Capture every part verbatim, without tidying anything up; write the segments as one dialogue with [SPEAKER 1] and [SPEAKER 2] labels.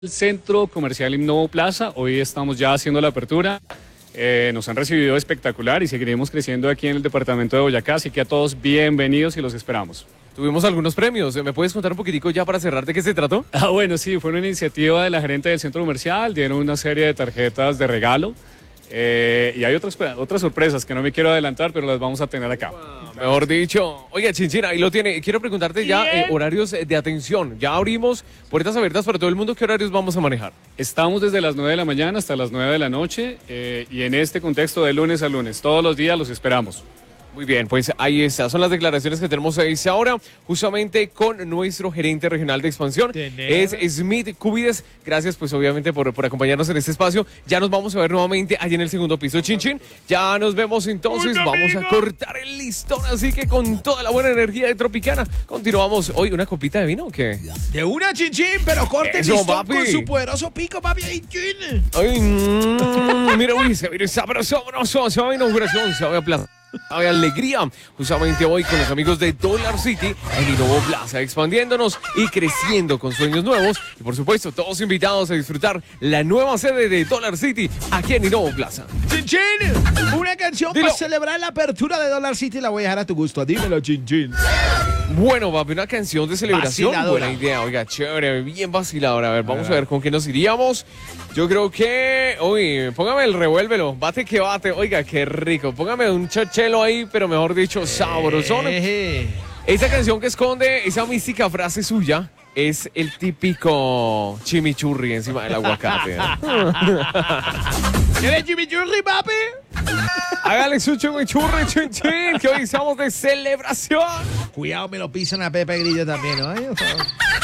[SPEAKER 1] El Centro Comercial Innovo Plaza, hoy estamos ya haciendo la apertura, eh, nos han recibido espectacular y seguiremos creciendo aquí en el departamento de Boyacá, así que a todos bienvenidos y los esperamos.
[SPEAKER 2] Tuvimos algunos premios, ¿me puedes contar un poquitico ya para cerrar de qué se trató?
[SPEAKER 1] Ah, bueno, sí, fue una iniciativa de la gerente del centro comercial, dieron una serie de tarjetas de regalo eh, y hay otras, otras sorpresas que no me quiero adelantar, pero las vamos a tener acá.
[SPEAKER 2] Wow, mejor dicho, oiga, Chinchín, ahí lo tiene. Quiero preguntarte ya eh, horarios de atención. Ya abrimos puertas abiertas para todo el mundo. ¿Qué horarios vamos a manejar?
[SPEAKER 1] Estamos desde las nueve de la mañana hasta las nueve de la noche eh, y en este contexto de lunes a lunes. Todos los días los esperamos.
[SPEAKER 2] Muy bien, pues ahí está. Son las declaraciones que tenemos ahora, justamente con nuestro gerente regional de expansión. Tener. Es Smith Cubides. Gracias, pues obviamente, por, por acompañarnos en este espacio. Ya nos vamos a ver nuevamente allí en el segundo piso, Chinchín. Ya nos vemos entonces. Vamos a cortar el listón, así que con toda la buena energía de Tropicana. Continuamos. Hoy, ¿una copita de vino o qué?
[SPEAKER 3] De una, Chinchín, pero corte el
[SPEAKER 2] Eso,
[SPEAKER 3] listón
[SPEAKER 2] papi.
[SPEAKER 3] con su poderoso pico, papi. Ay, chin.
[SPEAKER 2] Ay, mmm, mira, uy, se viene sabroso, sabroso, se va a inauguración, se va a plaza. Hay alegría, justamente hoy con los amigos de Dollar City en Innovo Plaza, expandiéndonos y creciendo con sueños nuevos. Y por supuesto, todos invitados a disfrutar la nueva sede de Dollar City aquí en Innovo Plaza.
[SPEAKER 3] Chinchín, una canción
[SPEAKER 2] Dilo.
[SPEAKER 3] para celebrar la apertura de Dollar City la voy a dejar a tu gusto. Dímelo, Chinchín.
[SPEAKER 2] Bueno, papi, una canción de celebración.
[SPEAKER 3] Vaciladora.
[SPEAKER 2] Buena idea, oiga, chévere, bien vaciladora. A ver, vamos a ver con qué nos iríamos. Yo creo que, uy, póngame el revuélvelo, bate que bate, oiga, qué rico. Póngame un chachelo ahí, pero mejor dicho, sabrosón.
[SPEAKER 3] Eh,
[SPEAKER 2] Esta canción que esconde esa mística frase suya es el típico chimichurri encima del aguacate.
[SPEAKER 3] ¿Quieres chimichurri, papi?
[SPEAKER 2] Hágale su chimichurri, chin, chin, que hoy estamos de celebración.
[SPEAKER 3] Cuidado, me lo pisan a Pepe Grillo también, ¿no? Ay, o sea,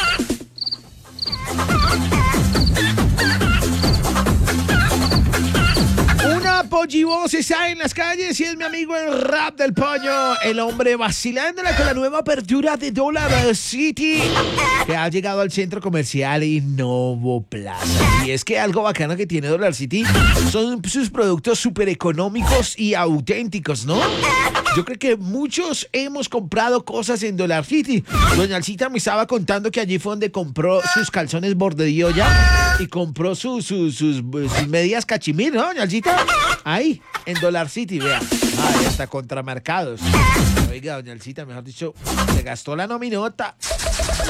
[SPEAKER 3] una pollivoz está en las calles y es mi amigo el rap del pollo, el hombre vacilándola con la nueva apertura de Dollar City que ha llegado al centro comercial Innovo Plaza. Y es que algo bacano que tiene Dollar City son sus productos súper económicos y auténticos, ¿no? Yo creo que muchos hemos comprado cosas en Dollar City. Doña Alcita me estaba contando que allí fue donde compró sus calzones borde de olla y compró su, su- sus, sus medias cachimir, ¿no, Doña Alcita? Ahí, en Dollar City, vea. Ahí está, contramarcados. Oiga, Doña Alcita, mejor dicho, se gastó la nominota.